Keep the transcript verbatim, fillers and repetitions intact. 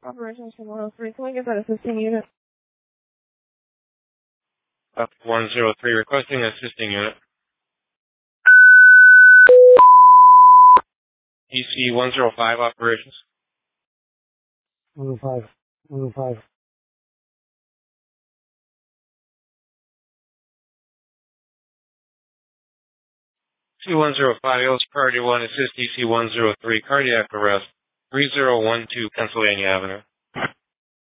Operations from one oh three. Can we get that assisting unit? Up one oh three, requesting assisting unit. E C one oh five operations. one oh five. one oh five. C one oh five, Hills Priority one, assist E C one oh three, cardiac arrest, three oh one two Pennsylvania Avenue.